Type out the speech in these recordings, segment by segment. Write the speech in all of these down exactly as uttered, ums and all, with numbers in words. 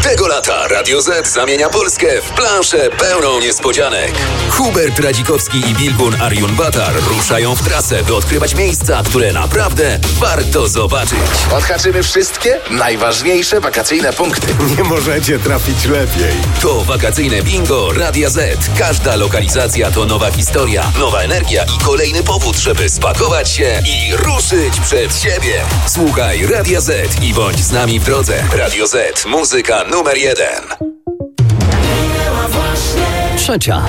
Tego lata Radio Z zamienia Polskę w planszę pełną niespodzianek. Hubert Radzikowski i Bilgun Arjun-Batar ruszają w trasę, by odkrywać miejsca, które naprawdę warto zobaczyć. Odhaczymy wszystkie najważniejsze wakacyjne punkty. Nie możecie trafić lepiej. To wakacyjne bingo Radia Z. Każda lokalizacja to nowa historia, nowa energia i kolejny powód, żeby spakować się i ruszyć przed siebie. Słuchaj Radia Z i bądź z nami w drodze. Radio Z. Muzyka numer jeden. Trzecia.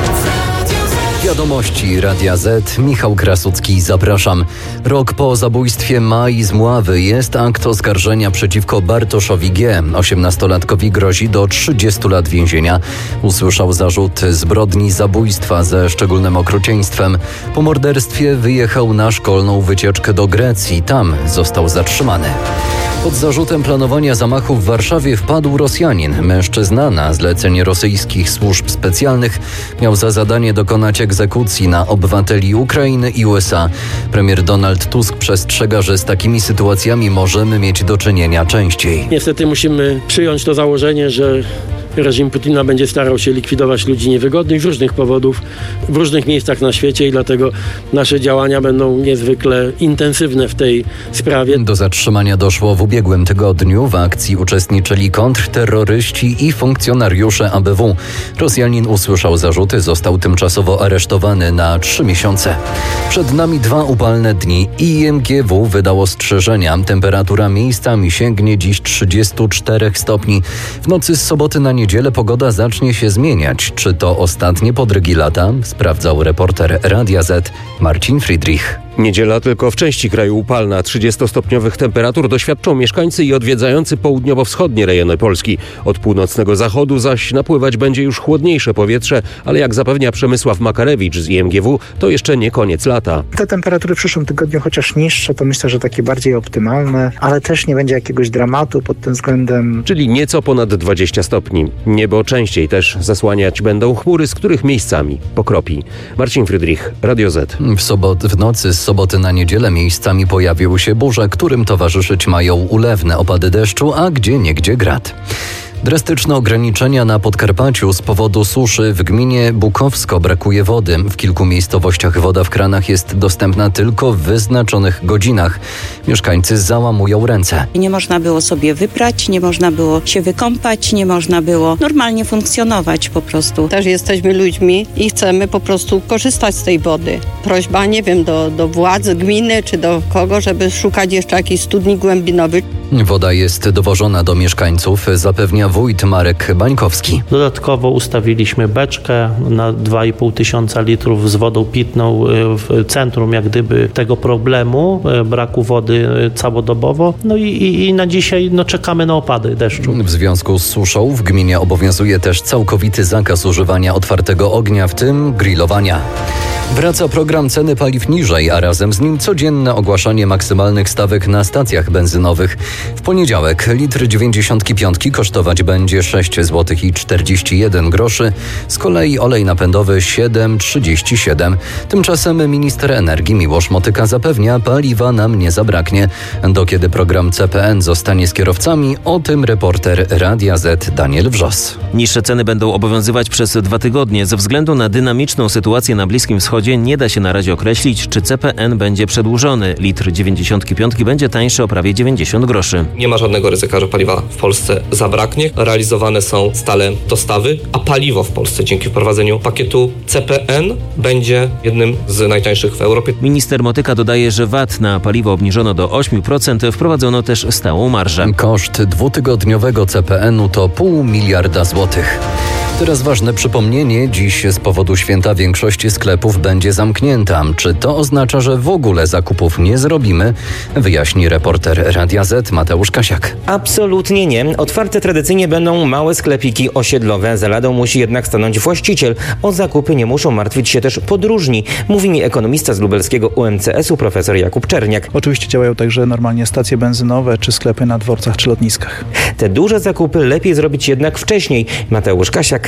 Wiadomości Radia Z. Michał Krasucki, zapraszam. Rok po zabójstwie Mai z Mławy jest akt oskarżenia przeciwko Bartoszowi G. osiemnastolatkowi grozi do trzydziestu lat więzienia. Usłyszał zarzut zbrodni zabójstwa ze szczególnym okrucieństwem. Po morderstwie wyjechał na szkolną wycieczkę do Grecji. Tam został zatrzymany. Pod zarzutem planowania zamachu w Warszawie wpadł Rosjanin. Mężczyzna na zlecenie rosyjskich służb specjalnych miał za zadanie dokonać egzekucji na obywateli Ukrainy i U S A. Premier Donald Tusk przestrzega, że z takimi sytuacjami możemy mieć do czynienia częściej. Niestety musimy przyjąć to założenie, że reżim Putina będzie starał się likwidować ludzi niewygodnych z różnych powodów w różnych miejscach na świecie i dlatego nasze działania będą niezwykle intensywne w tej sprawie. Do zatrzymania doszło w ubiegłym tygodniu. W akcji uczestniczyli kontrterroryści i funkcjonariusze A B W. Rosjanin usłyszał zarzuty, został tymczasowo aresztowany na trzy miesiące. Przed nami dwa upalne dni. I M G W wydało ostrzeżenia. Temperatura miejscami sięgnie dziś trzydziestu czterech stopni. W nocy z soboty na niedzielę pogoda zacznie się zmieniać. Czy to ostatnie podrygi lata? Sprawdzał reporter Radia Z Marcin Friedrich. Niedziela tylko w części kraju upalna. trzydziestostopniowych temperatur doświadczą mieszkańcy i odwiedzający południowo-wschodnie rejony Polski. Od północnego zachodu zaś napływać będzie już chłodniejsze powietrze, ale jak zapewnia Przemysław Makarewicz z I M G W, to jeszcze nie koniec lata. Te temperatury w przyszłym tygodniu chociaż niższe, to myślę, że takie bardziej optymalne, ale też nie będzie jakiegoś dramatu pod tym względem. Czyli nieco ponad dwadzieścia stopni. Niebo częściej też zasłaniać będą chmury, z których miejscami pokropi. Marcin Friedrich, Radio Z. W sobot, w nocy z soboty na niedzielę miejscami pojawiły się burze, którym towarzyszyć mają ulewne opady deszczu, a gdzieniegdzie grad. Drastyczne ograniczenia na Podkarpaciu z powodu suszy. W gminie Bukowsko brakuje wody. W kilku miejscowościach woda w kranach jest dostępna tylko w wyznaczonych godzinach. Mieszkańcy załamują ręce. Nie można było sobie wyprać, nie można było się wykąpać, nie można było normalnie funkcjonować po prostu. Też jesteśmy ludźmi i chcemy po prostu korzystać z tej wody. Prośba, nie wiem, do, do władzy gminy czy do kogo, żeby szukać jeszcze jakichś studni głębinowych. Woda jest dowożona do mieszkańców, zapewnia wójt Marek Bańkowski. Dodatkowo ustawiliśmy beczkę na dwa i pół tysiąca litrów z wodą pitną w centrum jak gdyby tego problemu, braku wody całodobowo. No i, i, i na dzisiaj no, czekamy na opady deszczu. W związku z suszą w gminie obowiązuje też całkowity zakaz używania otwartego ognia, w tym grillowania. Wraca program Ceny paliw niżej, a razem z nim codzienne ogłaszanie maksymalnych stawek na stacjach benzynowych. W poniedziałek litr dziewięćdziesiątki piątki kosztować będzie sześć złotych i czterdzieści jeden groszy, z kolei olej napędowy siedem trzydzieści siedem. Tymczasem minister energii Miłosz Motyka zapewnia, paliwa nam nie zabraknie. Do kiedy program C P N zostanie z kierowcami, o tym reporter Radia Z Daniel Wrzos. Niższe ceny będą obowiązywać przez dwa tygodnie. Ze względu na dynamiczną sytuację na Bliskim Wschodzie nie da się na razie określić, czy C P N będzie przedłużony. Litr dziewięćdziesiątki piątki będzie tańszy o prawie dziewięćdziesiąt groszy. Nie ma żadnego ryzyka, że paliwa w Polsce zabraknie. Realizowane są stale dostawy, a paliwo w Polsce dzięki wprowadzeniu pakietu C P N będzie jednym z najtańszych w Europie. Minister Motyka dodaje, że V A T na paliwo obniżono do osiem procent, wprowadzono też stałą marżę. Koszt dwutygodniowego C P N-u to pół miliarda złotych. Teraz ważne przypomnienie. Dziś z powodu święta większość sklepów będzie zamknięta. Czy to oznacza, że w ogóle zakupów nie zrobimy? Wyjaśni reporter Radia Z Mateusz Kasiak. Absolutnie nie. Otwarte tradycyjnie będą małe sklepiki osiedlowe. Za ladą musi jednak stanąć właściciel. O zakupy nie muszą martwić się też podróżni. Mówi mi ekonomista z lubelskiego U M C S-u profesor Jakub Czerniak. Oczywiście działają także normalnie stacje benzynowe, czy sklepy na dworcach, czy lotniskach. Te duże zakupy lepiej zrobić jednak wcześniej. Mateusz Kasiak,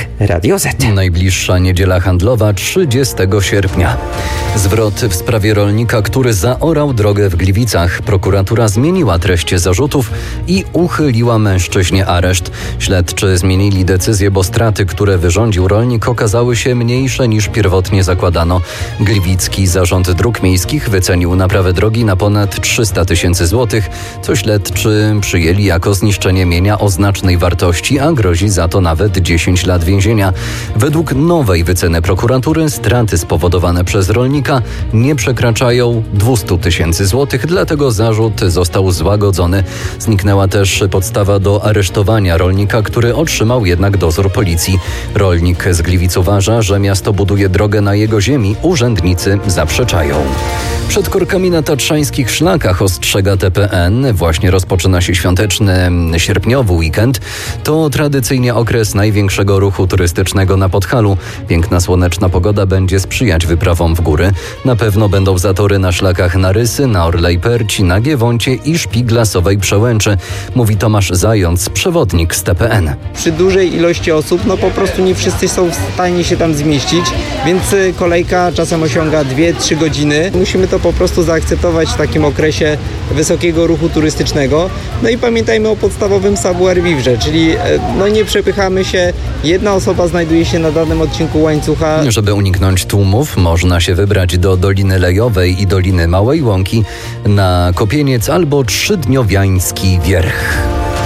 Radio Z. Najbliższa niedziela handlowa trzydziestego sierpnia. Zwrot w sprawie rolnika, który zaorał drogę w Gliwicach. Prokuratura zmieniła treść zarzutów i uchyliła mężczyźnie areszt. Śledczy zmienili decyzję, bo straty, które wyrządził rolnik, okazały się mniejsze niż pierwotnie zakładano. Gliwicki Zarząd Dróg Miejskich wycenił naprawę drogi na ponad trzysta tysięcy złotych, co śledczy przyjęli jako zniszczenie mienia o znacznej wartości, a grozi za to nawet dziesięć lat więzienia. Według nowej wyceny prokuratury straty spowodowane przez rolnika nie przekraczają dwieście tysięcy złotych, dlatego zarzut został złagodzony. Zniknęła też podstawa do aresztowania rolnika, który otrzymał jednak dozór policji. Rolnik z Gliwic uważa, że miasto buduje drogę na jego ziemi. Urzędnicy zaprzeczają. Przed korkami na tatrzańskich szlakach ostrzega T P N. Właśnie rozpoczyna się świąteczny, sierpniowy weekend. To tradycyjnie okres największego ruchu turystycznego na Podhalu. Piękna słoneczna pogoda będzie sprzyjać wyprawom w góry. Na pewno będą zatory na szlakach na Rysy, na Orlej Perci, na Giewoncie i Szpiglasowej Przełęczy, mówi Tomasz Zając, przewodnik z T P N. Przy dużej ilości osób, no po prostu nie wszyscy są w stanie się tam zmieścić, więc kolejka czasem osiąga dwie trzy godziny. Musimy to po prostu zaakceptować w takim okresie wysokiego ruchu turystycznego. No i pamiętajmy o podstawowym savoir-vivre, czyli no nie przepychamy się, jedna osoba znajduje się na danym odcinku łańcucha. Żeby uniknąć tłumów, można się wybrać do Doliny Lejowej i Doliny Małej Łąki na Kopieniec albo Trzydniowiański Wierch.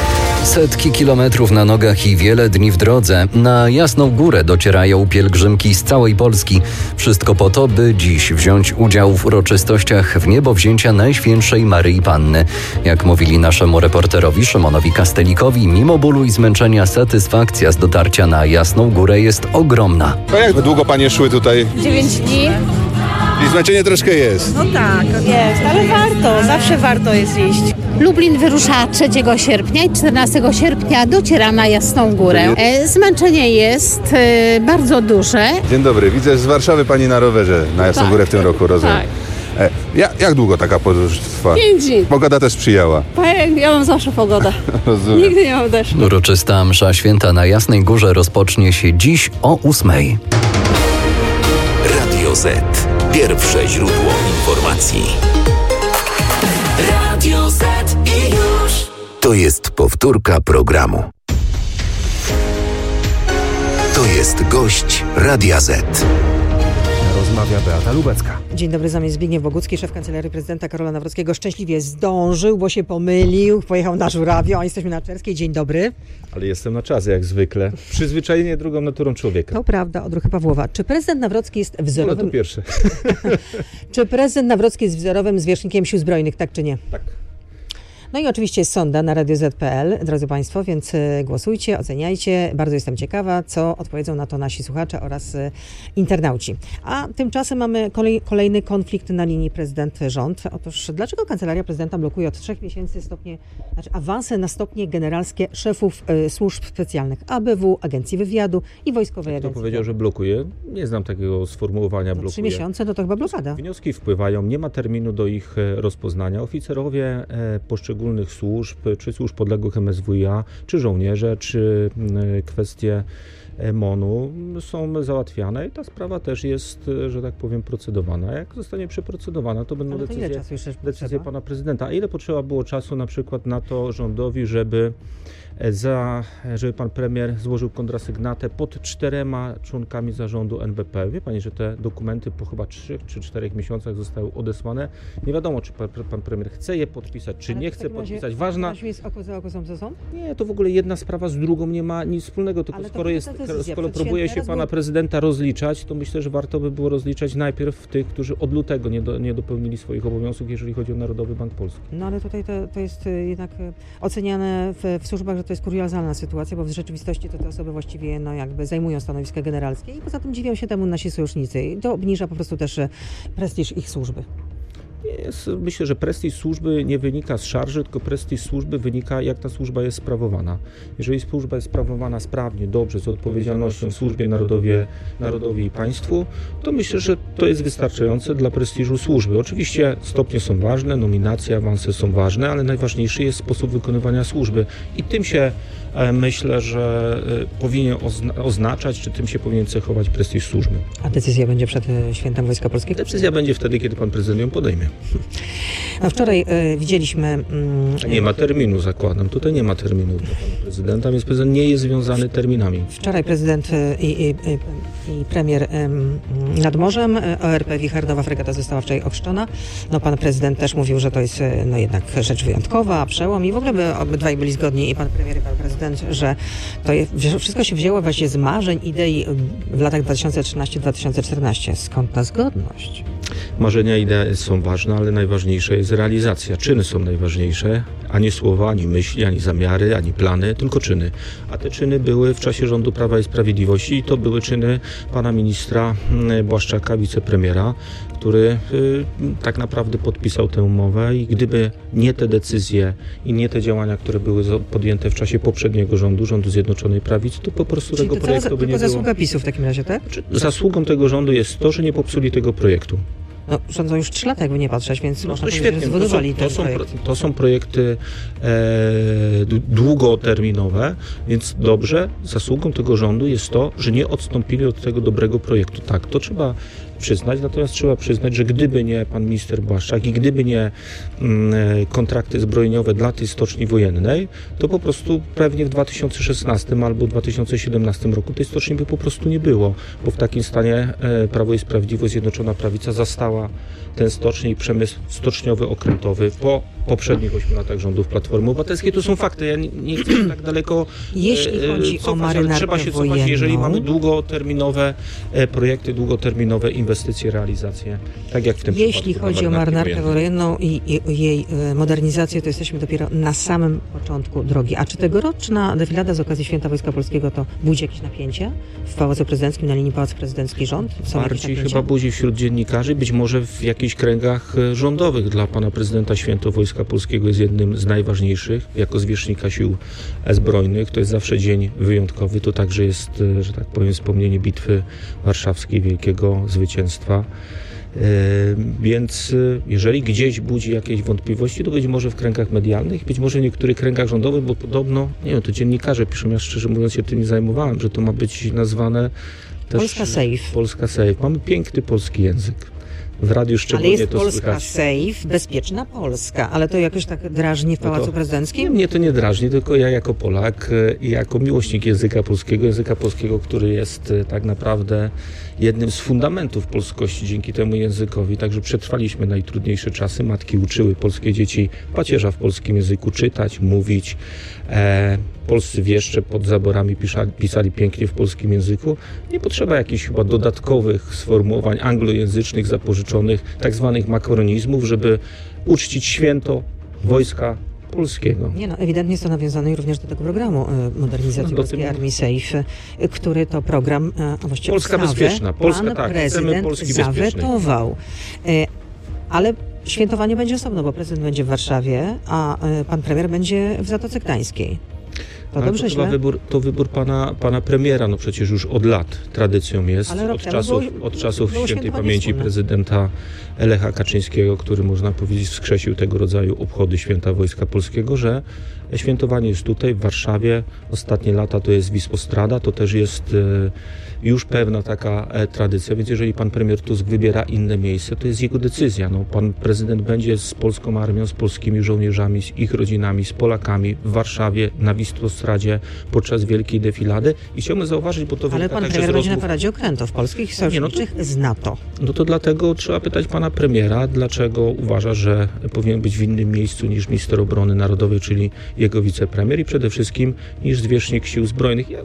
Setki kilometrów na nogach i wiele dni w drodze. Na Jasną Górę docierają pielgrzymki z całej Polski. Wszystko po to, by dziś wziąć udział w uroczystościach wniebowzięcia Najświętszej Maryi Panny. Jak mówili naszemu reporterowi Szymonowi Kastelikowi, mimo bólu i zmęczenia satysfakcja z dotarcia na Jasną Górę jest ogromna. A jak długo panie szły tutaj? dziewięć dni. I zmęczenie troszkę jest. No tak, jest, ale warto, zawsze warto jest iść. Lublin wyrusza trzeciego sierpnia i czternastego sierpnia dociera na Jasną Górę. E, zmęczenie jest e, bardzo duże. Dzień dobry, widzę z Warszawy pani na rowerze na Jasną Tak. Górę w tym roku, rozumiem. Tak. E, jak, jak długo taka podróż trwa? Pięć dni. Pogoda też sprzyjała. Ja mam zawsze pogodę. Rozumiem. Nigdy nie mam deszczu. Uroczysta msza święta na Jasnej Górze rozpocznie się dziś o ósmej. Radio Z. Pierwsze źródło informacji. Radio Z i już. To jest powtórka programu. To jest gość Radia Z. Rozmawia Beata Lubecka. Dzień dobry, zamiast Zbigniew Bogucki, szef Kancelarii Prezydenta Karola Nawrockiego. Szczęśliwie zdążył, bo się pomylił, pojechał na Żurawio, a jesteśmy na Czerskiej. Dzień dobry. Ale jestem na czas, jak zwykle. Przyzwyczajenie drugą naturą człowieka. To prawda, odruchy Pawłowa. Czy prezydent Nawrocki jest wzorowym... No to pierwsze. Czy prezydent Nawrocki jest wzorowym zwierzchnikiem sił zbrojnych, tak czy nie? Tak. No i oczywiście jest sonda na radio zet kropka pe el, drodzy Państwo, więc głosujcie, oceniajcie. Bardzo jestem ciekawa, co odpowiedzą na to nasi słuchacze oraz internauci. A tymczasem mamy kolej, kolejny konflikt na linii prezydent-rząd. Otóż dlaczego Kancelaria Prezydenta blokuje od trzech miesięcy stopnie, znaczy awanse na stopnie generalskie szefów y, służb specjalnych A B W, Agencji Wywiadu i Wojskowej Kto Agencji. powiedział, że blokuje? Nie znam takiego sformułowania No, blokuje. trzy miesiące, no to chyba blokada. Wnioski wpływają, nie ma terminu do ich rozpoznania. Oficerowie e, poszczególnych służb, czy służb podległych M S W i A, czy żołnierze, czy e, kwestie MONU są załatwiane i ta sprawa też jest, że tak powiem, procedowana. Jak zostanie przeprocedowana, to będą Ale to ile decyzje, czasu jeszcze decyzje potrzeba? pana prezydenta. A ile potrzeba było czasu na przykład na to rządowi, żeby za, żeby pan premier złożył kontrasygnatę pod czterema członkami zarządu N B P. Wie pani, że te dokumenty po chyba trzech czy czterech miesiącach zostały odesłane. Nie wiadomo, czy pan, pan premier chce je podpisać, czy Ale nie w chce takim razie- podpisać. w Ważna... takim razie jest oko za oko, ząb za ząb? Nie, to w ogóle jedna sprawa z drugą nie ma nic wspólnego, tylko Ale to skoro, jest, jest decyzja. skoro Przed próbuje świętem się pana było- prezydenta rozliczać, to myślę, że warto by było rozliczać najpierw tych, którzy od lutego nie, do, nie dopełnili swoich obowiązków, jeżeli chodzi o Narodowy Bank Polski. No ale tutaj to, to jest y, jednak y, oceniane w, w służbach, że to jest kuriozalna sytuacja, bo w rzeczywistości to te osoby właściwie no, jakby zajmują stanowiska generalskie i poza tym dziwią się temu nasi sojusznicy i to obniża po prostu też y, prestiż ich służby. Jest, myślę, że prestiż służby nie wynika z szarży, tylko prestiż służby wynika, jak ta służba jest sprawowana. Jeżeli służba jest sprawowana sprawnie, dobrze, z odpowiedzialnością w służbie narodowi, narodowi i państwu, to myślę, że to jest wystarczające dla prestiżu służby. Oczywiście stopnie są ważne, nominacje, awanse są ważne, ale najważniejszy jest sposób wykonywania służby. I tym się e, myślę, że e, powinien ozna- oznaczać, czy tym się powinien cechować prestiż służby. A decyzja będzie przed Świętem Wojska Polskiego? Decyzja będzie wtedy, kiedy pan prezydent ją podejmie. No wczoraj y, widzieliśmy... Mm, nie ma terminu, zakładam. Tutaj nie ma terminu dla pana prezydenta, więc prezydent nie jest związany terminami. Wczoraj prezydent y, i, i, i premier y, nad morzem, O R P Wicharnowa fregata została wczoraj ochrzczona. No pan prezydent też mówił, że to jest y, no jednak rzecz wyjątkowa, przełom i w ogóle by obydwaj byli zgodni, i pan premier, i pan prezydent, że to jest, wszystko się wzięło właśnie z marzeń, idei w latach dwa tysiące trzynastym do dwa tysiące czternastym. Skąd ta zgodność? Marzenia i idee są ważne, ale najważniejsza jest realizacja. Czyny są najważniejsze, a nie słowa, ani myśli, ani zamiary, ani plany, tylko czyny. A te czyny były w czasie rządu Prawa i Sprawiedliwości i to były czyny pana ministra Błaszczaka, wicepremiera, który y, tak naprawdę podpisał tę umowę i gdyby nie te decyzje i nie te działania, które były podjęte w czasie poprzedniego rządu, rządu Zjednoczonej Prawicy, to po prostu Czyli tego to projektu by nie było. Tylko zasługa PiSu w takim razie, tak? Zasługą tego rządu jest to, że nie popsuli tego projektu. No, rządzą już trzy lata, jakby nie patrzeć, więc no, można to powiedzieć, świetnie. że zbudowali to, są, ten to, projekt. są, to są projekty e, długoterminowe, więc dobrze, zasługą tego rządu jest to, że nie odstąpili od tego dobrego projektu. Tak, to trzeba przyznać, natomiast trzeba przyznać, że gdyby nie pan minister Błaszczak i gdyby nie mm, kontrakty zbrojeniowe dla tej stoczni wojennej, to po prostu pewnie w dwa tysiące szesnastym albo dwa tysiące siedemnastym roku tej stoczni by po prostu nie było, bo w takim stanie e, Prawo i Sprawiedliwość, Zjednoczona Prawica zastała ten stocznię i przemysł stoczniowy, okrętowy po poprzednich ośmiu latach rządów Platformy Obywatelskiej. To są fakty. Ja nie, nie chcę tak daleko Jeśli chodzi cofać, o marynarkę trzeba się wojenną, cofać, jeżeli mamy długoterminowe e, projekty, długoterminowe inwestycje, realizacje, tak jak w tym Jeśli przypadku. chodzi o marynarkę wojenną i, i jej e, modernizację, to jesteśmy dopiero na samym początku drogi. A czy tegoroczna defilada z okazji Święta Wojska Polskiego to budzi jakieś napięcie w Pałacu Prezydenckim, na linii Pałac Prezydencki rząd? Są Bardziej chyba budzi wśród dziennikarzy, być może w jakichś kręgach rządowych. Dla pana prezydenta Święto Wojska Polskiego jest jednym z najważniejszych. Jako zwierzchnika sił zbrojnych to jest zawsze dzień wyjątkowy. To także jest, że tak powiem, wspomnienie Bitwy Warszawskiej, wielkiego zwycięstwa. Więc jeżeli gdzieś budzi jakieś wątpliwości, to być może w kręgach medialnych, być może w niektórych kręgach rządowych, bo podobno, nie wiem, to dziennikarze piszą, ja szczerze mówiąc się tym nie zajmowałem, że to ma być nazwane też Polska Safe. Polska Safe. Mamy piękny polski język. W radiu szczególnie ale jest to Polska słychać. Safe, bezpieczna Polska, ale to jakoś tak drażni w Pałacu no to, Prezydenckim? Mnie to nie drażni, tylko ja jako Polak i jako miłośnik języka polskiego, języka polskiego, który jest tak naprawdę jednym z fundamentów polskości dzięki temu językowi. Także przetrwaliśmy najtrudniejsze czasy. Matki uczyły polskie dzieci pacierza w polskim języku czytać, mówić. E, polscy wieszcze pod zaborami pisali, pisali pięknie w polskim języku. Nie potrzeba jakichś chyba dodatkowych sformułowań anglojęzycznych, zapożyczonych, tak zwanych makaronizmów, żeby uczcić święto Wojska Polskiego. Nie no, ewidentnie jest to nawiązane również do tego programu y, modernizacji no, polskiej tym... armii Safe, y, który to program, y, a właściwie Polska ustawę, bezpieczna. Polska, pan tak. prezydent Polski zawetował. Y, ale świętowanie będzie osobno, bo prezydent będzie w Warszawie, a y, pan premier będzie w Zatoce Gdańskiej. To dobrze, to, źle? wybór, to wybór pana, pana premiera, no przecież już od lat tradycją jest, Ale od czasów, było, od czasów było świętej pamięci wspólne. Prezydenta Lecha Kaczyńskiego, który można powiedzieć wskrzesił tego rodzaju obchody Święta Wojska Polskiego, że świętowanie jest tutaj, w Warszawie. Ostatnie lata to jest Wisłostrada, to też jest e, już pewna taka e, tradycja, więc jeżeli pan premier Tusk wybiera inne miejsce, to jest jego decyzja. No, pan prezydent będzie z polską armią, z polskimi żołnierzami, z ich rodzinami, z Polakami w Warszawie, na Wisłostradzie podczas wielkiej defilady. I chciałbym zauważyć, bo to Ale wynika pan także premier z będzie rozmów... na paradzie okrętów polskich i sojuszniczych no z NATO. No to dlatego trzeba pytać pana premiera, dlaczego uważa, że powinien być w innym miejscu niż minister obrony narodowej, czyli jego wicepremier i przede wszystkim niż zwierzchnik sił zbrojnych. Ja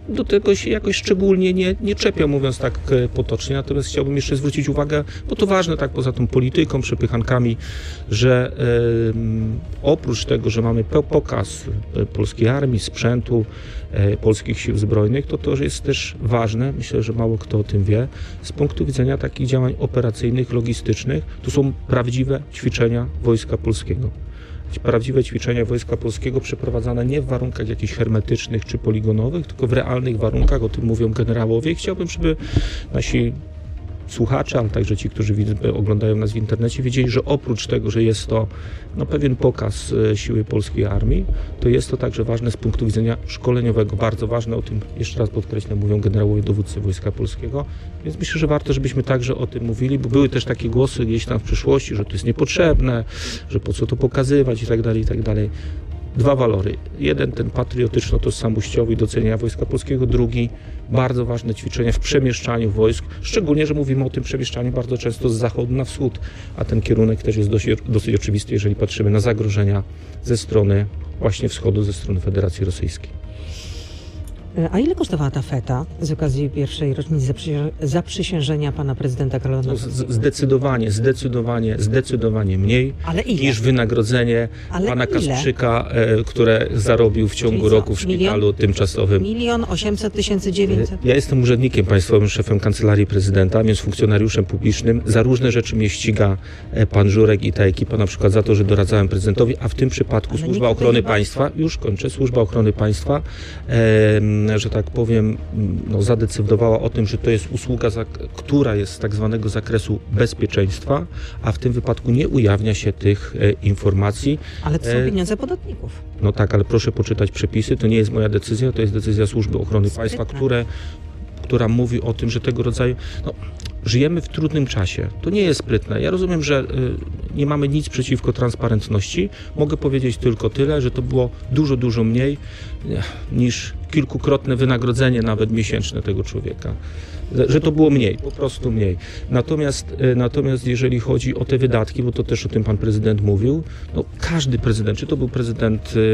do tego się jakoś szczególnie nie, nie czepia, mówiąc tak potocznie. Natomiast chciałbym jeszcze zwrócić uwagę, bo to ważne tak poza tą polityką, przepychankami, że e, oprócz tego, że mamy pokaz polskiej armii, sprzętu, e, polskich sił zbrojnych, to to jest też ważne, myślę, że mało kto o tym wie, z punktu widzenia takich działań operacyjnych, logistycznych, to są prawdziwe ćwiczenia Wojska Polskiego. Prawdziwe ćwiczenia Wojska Polskiego przeprowadzane nie w warunkach jakichś hermetycznych czy poligonowych, tylko w realnych warunkach, o tym mówią generałowie. I chciałbym, żeby nasi słuchacze, ale także ci, którzy oglądają nas w internecie, wiedzieli, że oprócz tego, że jest to no, pewien pokaz siły polskiej armii, to jest to także ważne z punktu widzenia szkoleniowego, bardzo ważne, o tym jeszcze raz podkreślę, mówią generałowie dowódcy Wojska Polskiego, więc myślę, że warto, żebyśmy także o tym mówili, bo były też takie głosy gdzieś tam w przyszłości, że to jest niepotrzebne, że po co to pokazywać i tak dalej, i tak dalej. Dwa walory. Jeden, ten patriotyczno-tożsamościowy i doceniania Wojska Polskiego. Drugi, bardzo ważne ćwiczenia w przemieszczaniu wojsk. Szczególnie, że mówimy o tym przemieszczaniu bardzo często z zachodu na wschód, a ten kierunek też jest dosyć, dosyć oczywisty, jeżeli patrzymy na zagrożenia ze strony właśnie wschodu, ze strony Federacji Rosyjskiej. A ile kosztowała ta feta z okazji pierwszej rocznicy zaprzysiężenia pana prezydenta Karola no, Zdecydowanie, zdecydowanie, zdecydowanie mniej niż wynagrodzenie Ale pana ile? Kasprzyka, e, które zarobił w ciągu Czyli roku w szpitalu milion, tymczasowym. Milion osiemset tysięcy dziewięćset. Ja jestem urzędnikiem państwowym, szefem Kancelarii Prezydenta, więc funkcjonariuszem publicznym. Za różne rzeczy mnie ściga pan Żurek i ta ekipa, na przykład za to, że doradzałem prezydentowi, a w tym przypadku Ale Służba Ochrony Państwa, już kończę, Służba Ochrony Państwa, e, że tak powiem, no, zadecydowała o tym, że to jest usługa, za, która jest z tak zwanego zakresu bezpieczeństwa, a w tym wypadku nie ujawnia się tych e, informacji. Ale to są pieniądze podatników. No tak, ale proszę poczytać przepisy. To nie jest moja decyzja, to jest decyzja Służby Ochrony Sprytne. Państwa, które, która mówi o tym, że tego rodzaju... No, żyjemy w trudnym czasie. To nie jest sprytne. Ja rozumiem, że y, nie mamy nic przeciwko transparentności. Mogę powiedzieć tylko tyle, że to było dużo, dużo mniej nie, niż kilkukrotne wynagrodzenie nawet miesięczne tego człowieka. Że to było mniej, po prostu mniej. Natomiast, y, natomiast jeżeli chodzi o te wydatki, bo to też o tym pan prezydent mówił, no każdy prezydent, czy to był prezydent y,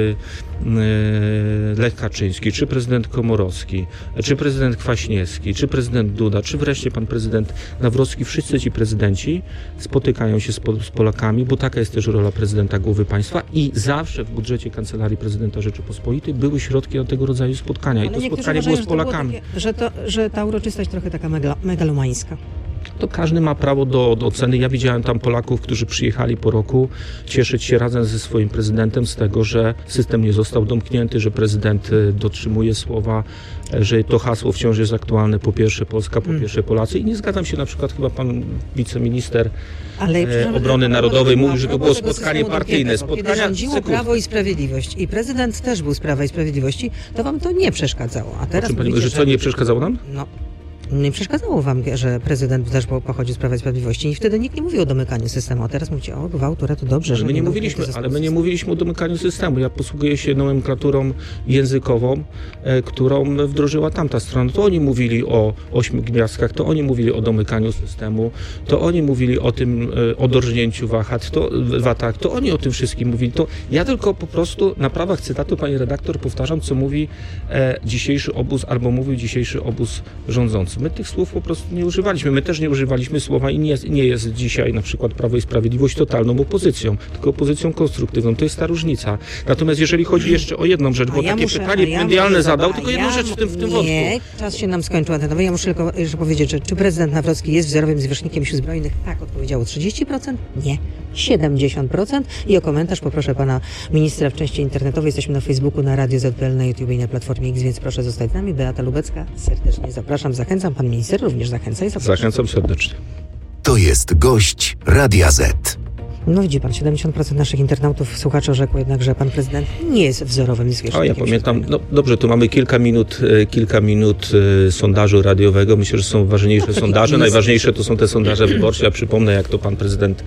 y, Lech Kaczyński, czy prezydent Komorowski, czy prezydent Kwaśniewski, czy prezydent Duda, czy wreszcie pan prezydent Nawrocki, wszyscy ci prezydenci spotykają się z, z Polakami, bo taka jest też rola prezydenta głowy państwa i zawsze w budżecie Kancelarii Prezydenta Rzeczypospolitej były środki na tego rodzaju spotkania. Ale i to spotkanie było z Polakami. Że, takie, że, to, że ta uroczystość trochę taka megalo, megalomańska. To każdy ma prawo do, do oceny. Ja widziałem tam Polaków, którzy przyjechali po roku cieszyć się razem ze swoim prezydentem z tego, że system nie został domknięty, że prezydent dotrzymuje słowa, że to hasło wciąż jest aktualne, po pierwsze Polska, po pierwsze Polacy. I nie zgadzam się, na przykład chyba pan wiceminister Ale, e, obrony narodowej mówił, że to było spotkanie partyjne. Spotkania, kiedy rządziło sekund. Prawo i Sprawiedliwość i prezydent też był z Prawa i Sprawiedliwości, to wam to nie przeszkadzało. A teraz mówicie, mówicie, że co nie przeszkadzało nam? No. Nie przeszkadzało wam, że prezydent też pochodzi z Prawa i Sprawiedliwości i wtedy nikt nie mówił o domykaniu systemu, a teraz mówicie, o gwałtura to dobrze, ale że my nie, nie mówiliśmy, ale my nie mówiliśmy o domykaniu systemu. Ja posługuję się nomenklaturą językową, e, którą wdrożyła tamta strona. To oni mówili o ośmiu gwiazdkach, to oni mówili o domykaniu systemu, to oni mówili o tym, e, o dorżnięciu wahad, to, watach, to oni o tym wszystkim mówili. To ja tylko po prostu na prawach cytatu, pani redaktor, powtarzam, co mówi e, dzisiejszy obóz, albo mówił dzisiejszy obóz rządzący. My tych słów po prostu nie używaliśmy. My też nie używaliśmy słowa i nie, nie jest dzisiaj na przykład Prawo i Sprawiedliwość totalną opozycją, tylko opozycją konstruktywną. To jest ta różnica. Natomiast jeżeli chodzi jeszcze o jedną rzecz, bo ja takie muszę, pytanie ja medialne muszę, zadał, tylko jedną ja rzecz w tym, w tym wątku. Nie, czas się nam skończył. Ja muszę tylko jeszcze powiedzieć, że czy prezydent Nawrocki jest wzorowym zwierzchnikiem sił zbrojnych? Tak, odpowiedziało trzydzieści procent. Nie, siedemdziesiąt procent. I o komentarz poproszę pana ministra w części internetowej. Jesteśmy na Facebooku, na Radio Z P L, na YouTube i na Platformie X, więc proszę zostać z nami. Beata Lubecka, serdecznie zapraszam, zachęcam. Pan minister również zachęca i zapraszam. Zachęcam serdecznie. To jest gość Radia Z. No widzi pan, siedemdziesiąt procent naszych internautów, słuchaczy orzekło jednak, że pan prezydent nie jest wzorowym zwierzęciem. O, ja pamiętam, no dobrze, tu mamy kilka minut, kilka minut y, sondażu radiowego. Myślę, że są ważniejsze no, sondaże. Najważniejsze to są te sondaże wyborcze. Ja przypomnę, jak to pan prezydent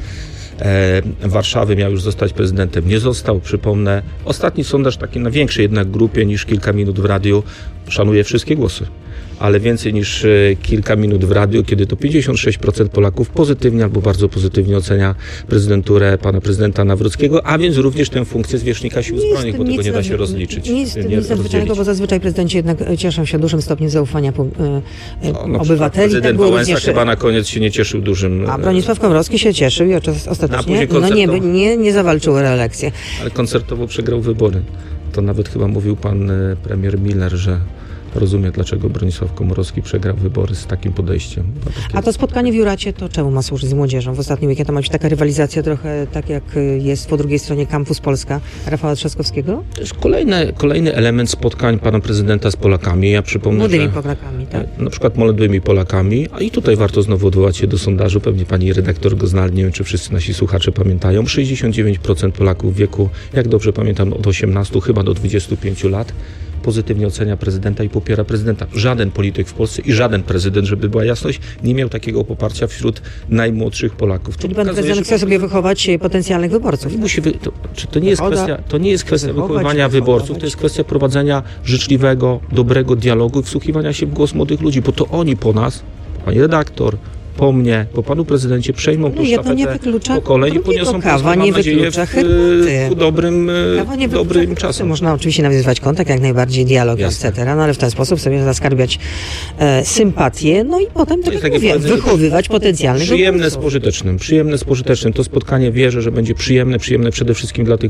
e, Warszawy miał już zostać prezydentem. Nie został, przypomnę. Ostatni sondaż taki na większej jednak grupie niż kilka minut w radiu. Szanuję wszystkie głosy. ale więcej niż e, kilka minut w radiu, kiedy to pięćdziesiąt sześć procent Polaków pozytywnie albo bardzo pozytywnie ocenia prezydenturę pana prezydenta Nawrockiego, a więc również tę funkcję zwierzchnika sił zbrojnych, bo tego nie da się rozliczyć. Nie jest nic nadzwyczajnego, bo zazwyczaj prezydenci jednak cieszą się dużym stopniem zaufania po, e, no, no, obywateli. Prezydent tak Wałęsa również... chyba na koniec się nie cieszył dużym... A Bronisław Komorowski się cieszył i ostatecznie no nie, nie, nie zawalczył o reelekcję. Ale koncertowo przegrał wybory. To nawet chyba mówił pan premier Miller, że rozumie, dlaczego Bronisław Komorowski przegrał wybory z takim podejściem. A to spotkanie w Juracie, to czemu ma służyć z młodzieżą? W ostatnim weekend to ma być taka rywalizacja trochę tak, jak jest po drugiej stronie Campus Polska Rafała Trzaskowskiego? To jest kolejny, kolejny element spotkań pana prezydenta z Polakami. Ja przypomnę, młodymi że, Polakami, tak? Na przykład młodymi Polakami, a i tutaj warto znowu odwołać się do sondażu, pewnie pani redaktor go zna, nie wiem, czy wszyscy nasi słuchacze pamiętają. sześćdziesiąt dziewięć procent Polaków w wieku, jak dobrze pamiętam, od osiemnastu chyba do dwudziestu pięciu lat pozytywnie ocenia prezydenta i popiera prezydenta. Żaden polityk w Polsce i żaden prezydent, żeby była jasność, nie miał takiego poparcia wśród najmłodszych Polaków. Czyli pan prezydent chce sobie wychować potencjalnych wyborców? Musi wy... to, czy to nie jest kwestia, to nie jest kwestia wychowywania wyborców, to jest kwestia prowadzenia życzliwego, dobrego dialogu i wsłuchiwania się w głos młodych ludzi, bo to oni po nas, pani redaktor, po mnie, po panu prezydencie przejmą tą no, sztafetę pokoleń i poniosą kawa Polskę, nie mam nadzieję, wyklucza w, w dobrym, w dobrym czasem. Można oczywiście nawiązywać kontakt, jak najbardziej dialog, et cetera, no ale w ten sposób sobie zaskarbiać e, sympatię, no i potem, tak jak mówię, wychowywać potencjalnych Przyjemne z pożytecznym, przyjemne z pożytecznym. To spotkanie wierzę, że będzie przyjemne, przyjemne przede wszystkim dla tych